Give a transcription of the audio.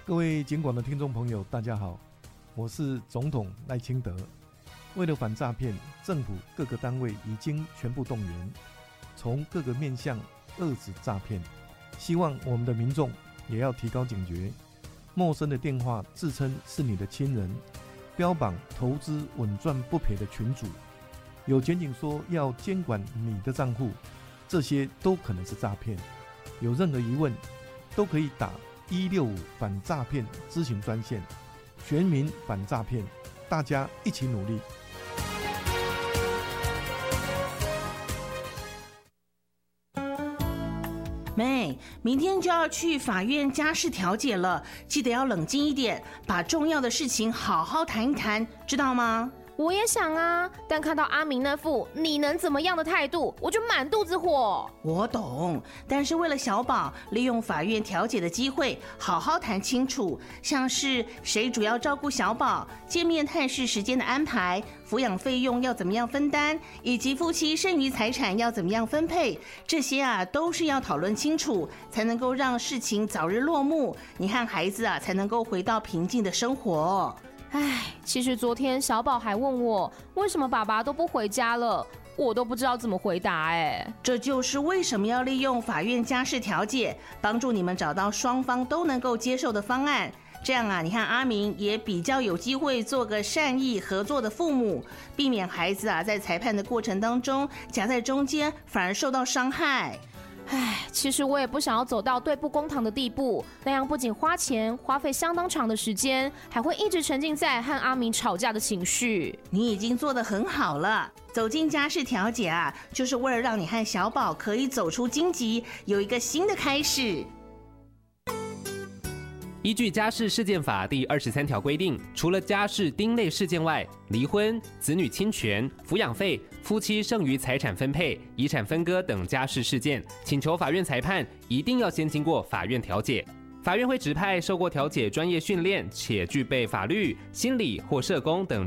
各位警广的听众朋友，大家好，我是总统赖清德。为了反诈骗，政府各个单位已经全部动员，从各个面向遏止诈骗。希望我们的民众也要提高警觉，陌生的电话自称是你的亲人，标榜投资稳赚不赔的群组，有检警说要监管你的账户，这些都可能是诈骗。有任何疑问，都可以打165反诈骗咨询专线，全民反诈骗，大家一起努力。 妹，明天就要去法院家事调解了，记得要冷静一点，把重要的事情好好谈一谈，知道吗？ 我也想啊，但看到阿明那副你能怎么样的态度，我就满肚子火。 我懂，但是为了小宝，利用法院调解的机会，好好谈清楚，像是谁主要照顾小宝、见面探视时间的安排、抚养费用要怎么样分担，以及夫妻剩余财产要怎么样分配，这些都是要讨论清楚，才能够让事情早日落幕，你和孩子才能够回到平静的生活。 其实昨天小宝还问我，为什么爸爸都不回家了，我都不知道怎么回答。 这就是为什么要利用法院家事调解，帮助你们找到双方都能够接受的方案。这样你和阿明也比较有机会做个善意合作的父母，避免孩子在裁判的过程当中夹在中间，反而受到伤害。 其实我也不想要走到对簿公堂的地步，那样不仅花钱花费相当长的时间，还会一直沉浸在和阿明吵架的情绪。 你已经做得很好了，走进家事调解就是为了让你和小宝可以走出荆棘，有一个新的开始。 依据家事事件法第23条规定，除了家事丁类事件外，离婚、子女侵权、抚养费、夫妻剩余财产分配、遗产分割等家事事件，请求法院裁判一定要先经过法院调解。法院会指派受过调解专业训练且具备法律、心理或社工等